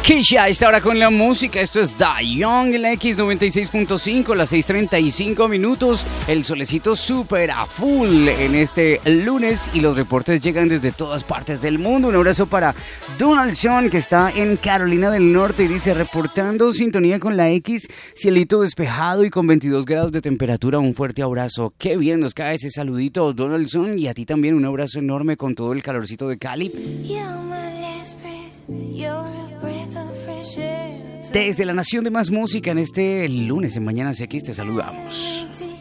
Kisha está ahora con la música. Esto es Die Young en la X96.5, las 6:35 minutos. El solecito súper a full en este lunes y los reportes llegan desde todas partes del mundo. Un abrazo para Donaldson, que está en Carolina del Norte y dice: reportando sintonía con la X, cielito despejado y con 22 grados de temperatura. Un fuerte abrazo. Qué bien nos cae ese saludito, Donaldson, y a ti también un abrazo enorme con todo el calorcito de Cali. Desde la Nación de Más Música en este lunes en Mañanas X te saludamos.